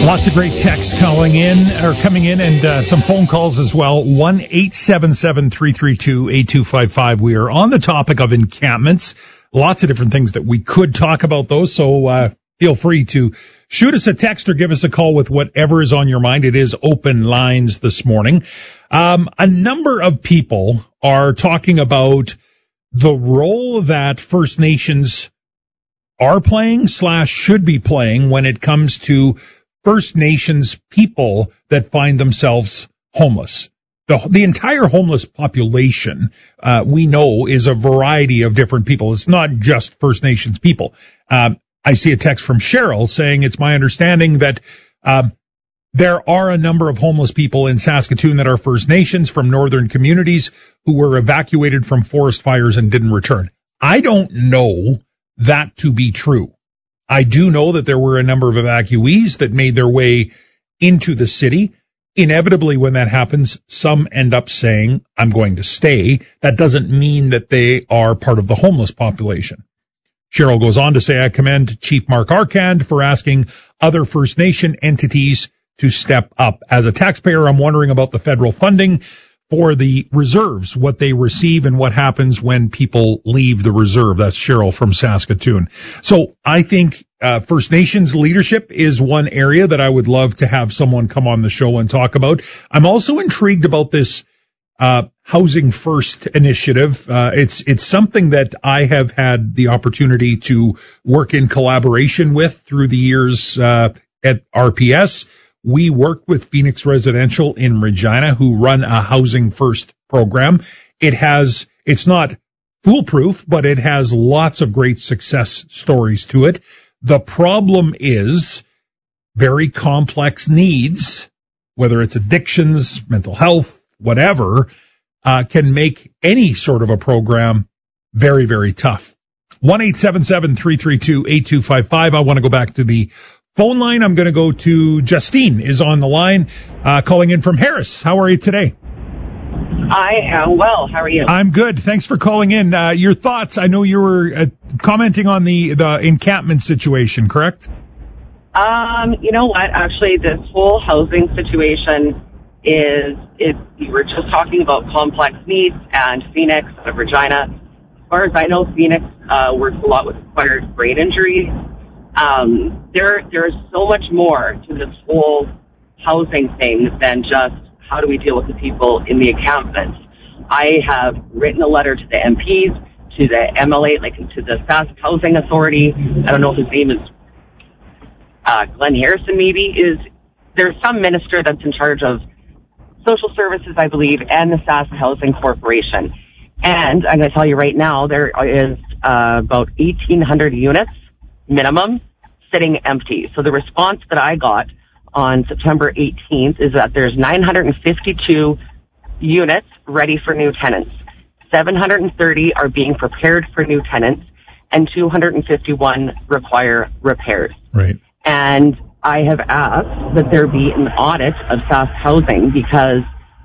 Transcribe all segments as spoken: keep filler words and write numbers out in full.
Lots of great texts calling in or coming in, and uh, some phone calls as well. one eight seven seven, three three two, eight two five five. We are on the topic of encampments. Lots of different things that we could talk about those. So uh, feel free to shoot us a text or give us a call with whatever is on your mind. It is open lines this morning. Um, a number of people are talking about the role that First Nations are playing slash should be playing when it comes to First Nations people that find themselves homeless. The, the entire homeless population, uh, we know, is a variety of different people. It's not just First Nations people. Um, I see a text from Cheryl saying it's my understanding that um, there are a number of homeless people in Saskatoon that are First Nations from northern communities who were evacuated from forest fires and didn't return. I don't know that to be true. I do know that there were a number of evacuees that made their way into the city. Inevitably, when that happens, some end up saying, I'm going to stay. That doesn't mean that they are part of the homeless population. Cheryl goes on to say, I commend Chief Mark Arcand for asking other First Nation entities to step up. As a taxpayer, I'm wondering about the federal funding for the reserves, what they receive and what happens when people leave the reserve. That's Cheryl from Saskatoon. So I think uh, First Nations leadership is one area that I would love to have someone come on the show and talk about. I'm also intrigued about this uh Housing First initiative. Uh, it's it's something that I have had the opportunity to work in collaboration with through the years uh at R P S. We work with Phoenix Residential in Regina, who run a Housing First program. It has, it's not foolproof, but it has lots of great success stories to it. The problem is very complex needs, whether it's addictions, mental health, whatever, uh, can make any sort of a program very, very tough. one eight seven seven, three three two, eight two five five. I want to go back to the phone line. I'm going to go to Justine is on the line, uh, calling in from Harris. How are you today? I am well. How are you? I'm good. Thanks for calling in. Uh, your thoughts? I know you were uh, commenting on the, the encampment situation, correct? Um, you know what? Actually, this whole housing situation is, is you were just talking about complex needs and Phoenix, uh, Regina. As far as I know, Phoenix uh, works a lot with acquired brain injuries. Um, there, there's so much more to this whole housing thing than just how do we deal with the people in the encampments. I have written a letter to the M Ps, to the M L A, like to the Sask Housing Authority. I don't know if his name is uh, Glenn Harrison, maybe. Is there's some minister that's in charge of social services, I believe, and the Sask Housing Corporation. And I'm going to tell you right now, there is uh, about eighteen hundred units minimum sitting empty. So the response that I got on September eighteenth is that there's nine hundred fifty-two units ready for new tenants. seven hundred thirty are being prepared for new tenants, and two hundred fifty-one require repairs. Right. And I have asked that there be an audit of Sask Housing because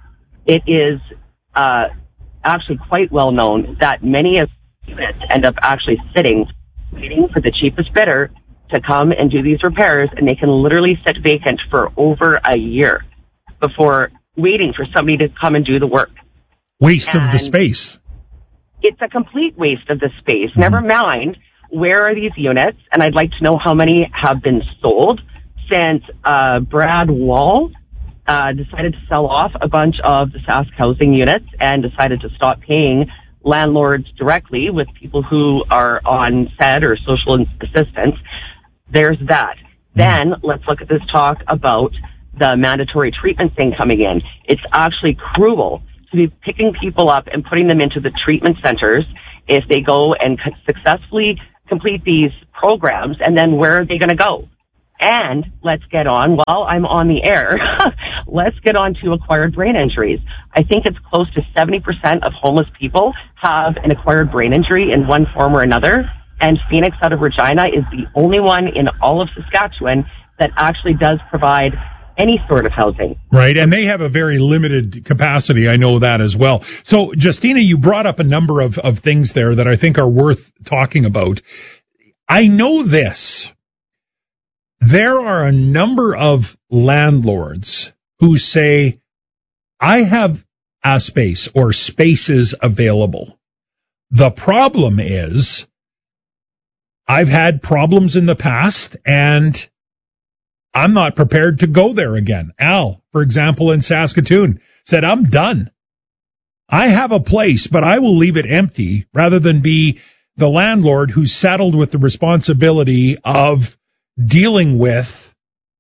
it is uh, actually quite well known that many of the units end up actually sitting waiting for the cheapest bidder to come and do these repairs, and they can literally sit vacant for over a year before waiting for somebody to come and do the work. Waste and of the space. It's a complete waste of the space. Mm-hmm. Never mind, where are these units? And I'd like to know how many have been sold since uh, Brad Wall uh, decided to sell off a bunch of the Sask Housing units and decided to stop paying landlords directly with people who are on S E D or social assistance. There's that. Then let's look at this talk about the mandatory treatment thing coming in. It's actually cruel to be picking people up and putting them into the treatment centers if they go and successfully complete these programs, and then where are they going to go? And let's get on, while I'm on the air, let's get on to acquired brain injuries. I think it's close to seventy percent of homeless people have an acquired brain injury in one form or another. And Phoenix out of Regina is the only one in all of Saskatchewan that actually does provide any sort of housing. Right, and they have a very limited capacity. I know that as well. So, Justina, you brought up a number of, of things there that I think are worth talking about. I know this. There are a number of landlords who say, I have a space or spaces available. The problem is I've had problems in the past and I'm not prepared to go there again. Al, for example, in Saskatoon, said, I'm done. I have a place, but I will leave it empty rather than be the landlord who's saddled with the responsibility of dealing with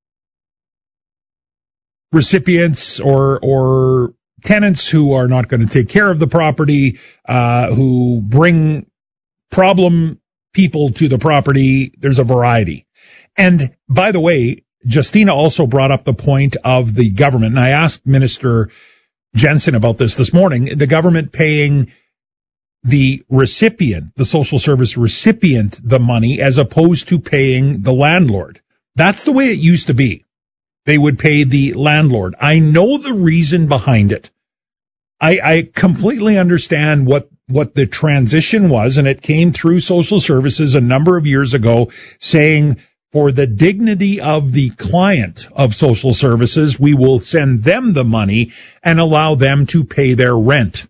recipients or or tenants who are not going to take care of the property, uh, who bring problem people to the property. There's a variety. And by the way, Justina also brought up the point of the government, and I asked Minister Jensen about this this morning, the government paying the recipient, the social service recipient, the money as opposed to paying the landlord. That's the way it used to be. They would pay the landlord. I know the reason behind it. I, I completely understand what, what the transition was, and it came through social services a number of years ago saying, for the dignity of the client of social services, we will send them the money and allow them to pay their rent.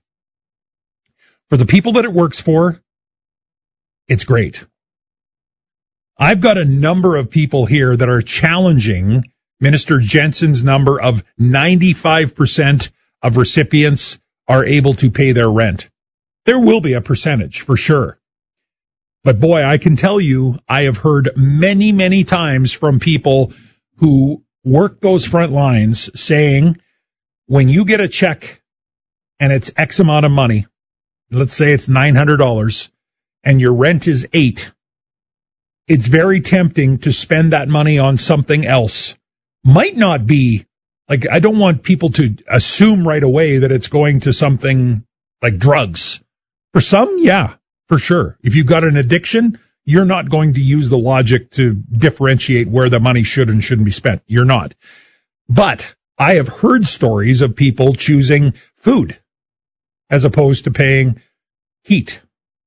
For the people that it works for, it's great. I've got a number of people here that are challenging Minister Jensen's number of ninety-five percent of recipients are able to pay their rent. There will be a percentage for sure. But boy, I can tell you, I have heard many, many times from people who work those front lines saying, when you get a check and it's X amount of money, let's say it's nine hundred dollars, and your rent is eight, it's very tempting to spend that money on something else. Might not be, like, I don't want people to assume right away that it's going to something like drugs. For some, yeah. For sure. If you've got an addiction, you're not going to use the logic to differentiate where the money should and shouldn't be spent. You're not. But I have heard stories of people choosing food as opposed to paying heat,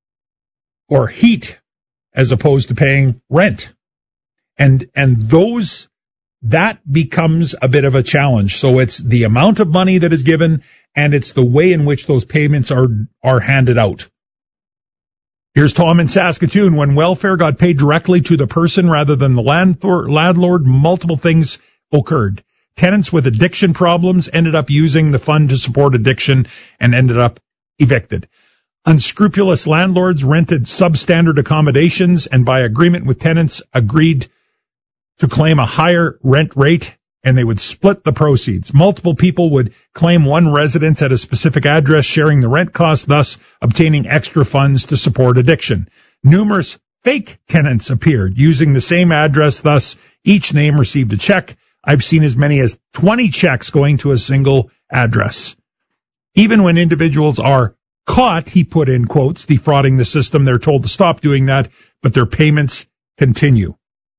or heat as opposed to paying rent. And, and those, that becomes a bit of a challenge. So it's the amount of money that is given, and it's the way in which those payments are, are handed out. Here's Tom in Saskatoon. When welfare got paid directly to the person rather than the landlord, multiple things occurred. Tenants with addiction problems ended up using the fund to support addiction and ended up evicted. Unscrupulous landlords rented substandard accommodations and by agreement with tenants agreed to claim a higher rent rate, and they would split the proceeds. Multiple people would claim one residence at a specific address, sharing the rent cost, thus obtaining extra funds to support addiction. Numerous fake tenants appeared using the same address, thus each name received a check. I've seen as many as twenty checks going to a single address. Even when individuals are caught, he put in quotes, defrauding the system, they're told to stop doing that, but their payments continue.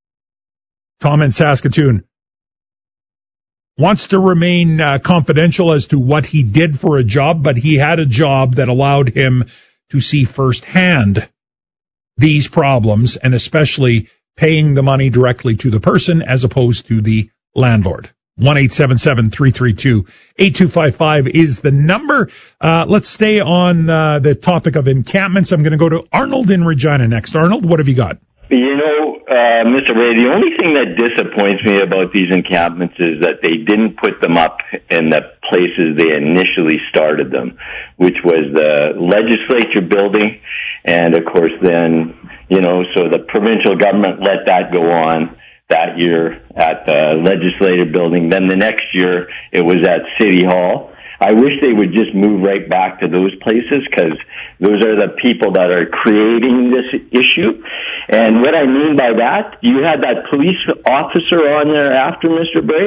Tom in Saskatoon wants to remain uh, confidential as to what he did for a job, but he had a job that allowed him to see firsthand these problems, and especially paying the money directly to the person as opposed to the landlord. one eight seven seven, three three two, eight two five five is the number. Uh, let's stay on uh, the topic of encampments. I'm going to go to Arnold in Regina next. Arnold, what have you got? You know, uh, Mister Ray, the only thing that disappoints me about these encampments is that they didn't put them up in the places they initially started them, which was the legislature building, and of course then, you know, so the provincial government let that go on that year at the legislative building. Then the next year it was at City Hall. I wish they would just move right back to those places, because those are the people that are creating this issue. And what I mean by that, you had that police officer on there after Mister Bray.